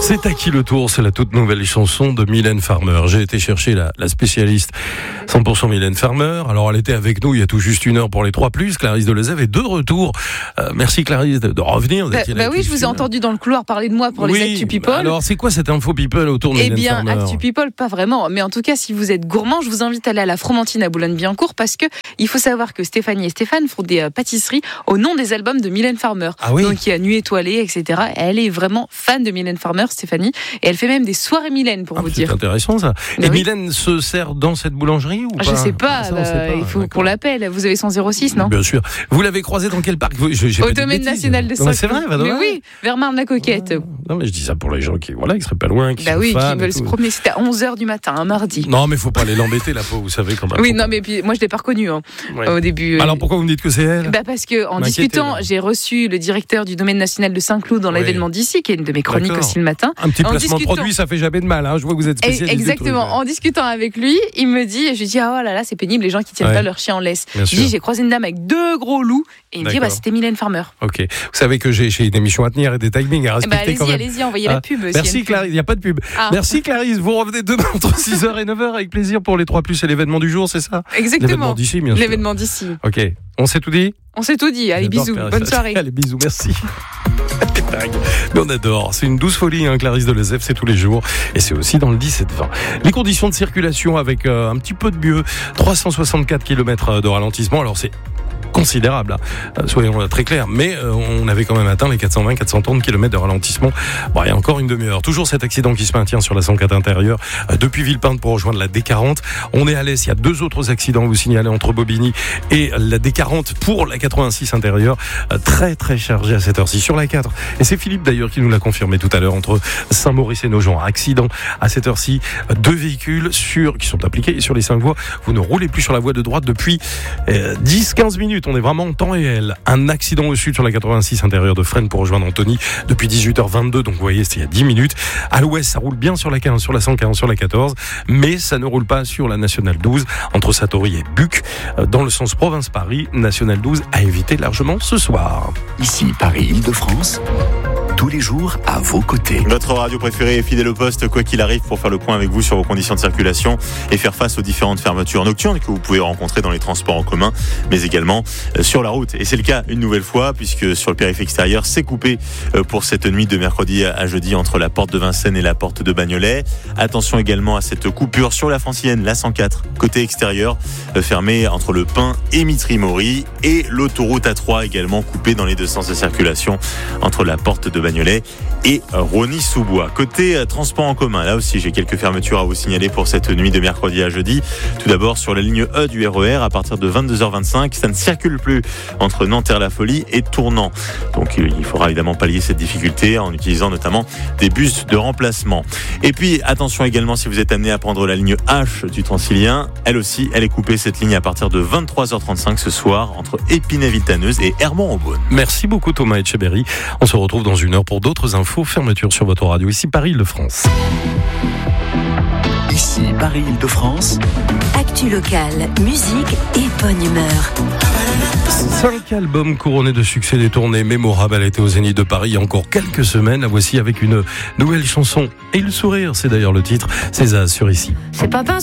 C'est à qui le tour? C'est la toute nouvelle chanson de Mylène Farmer. J'ai été chercher la spécialiste 100% Mylène Farmer. Alors elle était avec nous il y a tout juste une heure pour les 3+. Clarisse Delezève est de retour. Merci Clarisse de revenir. Oui, je vous ai entendu dans le couloir parler de moi pour les Actu People. Alors c'est quoi cette info People autour de Mylène Farmer? Eh bien, Actu People, pas vraiment. Mais en tout cas, si vous êtes gourmand, je vous invite à aller à la Fromentine à Boulogne-Billancourt parce que il faut savoir que Stéphanie et Stéphane font des pâtisseries au nom des albums de Mylène Farmer. Ah oui. Donc il y a Nuit étoilée, etc. Elle est vraiment fan de Mylène Farmer, Stéphanie, et elle fait même des soirées Mylène pour vous dire. C'est intéressant ça. Et Mylène se sert dans cette boulangerie ou pas? Je sais pas. Il faut qu'on l'appelle. Vous avez son 06, non? Bien sûr. vous l'avez croisé dans quel parc? Au domaine national de Saint-Cloud. C'est vrai, mais oui, vers Marne-la-Coquette. Non, mais je dis ça pour les gens qui seraient pas loin, qui sont fans. Qui veulent se promener. C'était à 11h du matin, un mardi. Non, mais faut pas aller l'embêter, la pauvre, vous savez quand même. Oui, non, mais puis, moi je l'ai pas reconnue au début. Alors pourquoi vous me dites que c'est elle? Parce que en discutant, j'ai reçu le directeur du domaine national de Saint-Cloud dans l'événement d'ici, qui est une de mes chroniques aussi le matin. Un petit placement de produit, ça fait jamais de mal. Je vois que vous êtes spécialiste. Exactement. En discutant avec lui, il me dit, je lui dis, oh là là, c'est pénible, les gens qui tiennent pas leur chien en laisse. Je dis, j'ai croisé une dame avec 2 gros loups, et il me dit, c'était Mylène Farmer. Ok. Vous savez que j'ai une émission à tenir et des timings à respecter quand même. Allez-y, envoyez la pub. Merci Clarisse, il n'y a pas de pub. Merci Clarisse, vous revenez demain entre 6h et 9h avec plaisir pour les 3+, et l'événement du jour, c'est ça? Exactement. L'événement d'ici, bien sûr. L'événement d'ici. Ok. On s'est tout dit? On s'est tout dit. Allez, bisous. Bonne soirée. Allez, bisous, merci. Mais on adore, c'est une douce folie, Clarisse Delezève, c'est tous les jours et c'est aussi dans le 17-20. Les conditions de circulation avec un petit peu de mieux, 364 km de ralentissement, alors c'est considérable, soyons très clairs, mais on avait quand même atteint les 420-430 km de ralentissement. Il y a encore une demi-heure. Toujours cet accident qui se maintient sur la 104 intérieure depuis Villepinte pour rejoindre la D40. On est à l'est, il y a 2 autres accidents, vous signalez, entre Bobigny et la D40 pour la 86 intérieure, très très chargée à cette heure-ci sur la 4. Et c'est Philippe d'ailleurs qui nous l'a confirmé tout à l'heure, entre Saint-Maurice et Nogent. Accident à cette heure-ci, 2 véhicules qui sont impliqués sur les 5 voies. Vous ne roulez plus sur la voie de droite depuis 10-15 minutes. On est vraiment en temps réel. Un accident au sud sur la 86 intérieure de Fresnes pour rejoindre Antony depuis 18h22. Donc vous voyez, c'était il y a 10 minutes. À l'ouest, ça roule bien sur la 15, sur la 140, sur la 14. Mais ça ne roule pas sur la nationale 12 entre Satory et Buc. Dans le sens province-Paris, nationale 12 à éviter largement ce soir. Ici Paris-Île-de-France. Tous les jours à vos côtés. Votre radio préférée est fidèle au poste, quoi qu'il arrive, pour faire le point avec vous sur vos conditions de circulation et faire face aux différentes fermetures nocturnes que vous pouvez rencontrer dans les transports en commun, mais également sur la route. Et c'est le cas une nouvelle fois, puisque sur le périph' extérieur, c'est coupé pour cette nuit de mercredi à jeudi entre la porte de Vincennes et la porte de Bagnolet. Attention également à cette coupure sur la Francilienne, la 104, côté extérieur, fermée entre le Pin et Mitry-Mory, et l'autoroute A3 également coupée dans les 2 sens de circulation entre la porte de Bagnolet et Rosny-sous-Bois. Côté transport en commun, là aussi j'ai quelques fermetures à vous signaler pour cette nuit de mercredi à jeudi. Tout d'abord sur la ligne E du RER, à partir de 22h25, ça ne circule plus entre Nanterre-la-Folie et Tournant. Donc il faudra évidemment pallier cette difficulté en utilisant notamment des bus de remplacement. Et puis attention également, si vous êtes amené à prendre la ligne H du Transilien, elle aussi, elle est coupée, cette ligne, à partir de 23h35 ce soir entre Épinay-Villetaneuse et Hermont-en-Beaune. Merci beaucoup Thomas Etcheberry. On se retrouve dans une heure pour d'autres infos, fermeture sur votre radio. Ici Paris-Île-de-France. Ici Paris-Île-de-France. Actu locale, musique et bonne humeur. 5 albums couronnés de succès, des tournées mémorables. Elle était au Zénith de Paris il y a encore quelques semaines. La voici avec une nouvelle chanson. Et le sourire, c'est d'ailleurs le titre. C'est Zaz sur Ici. C'est pas parce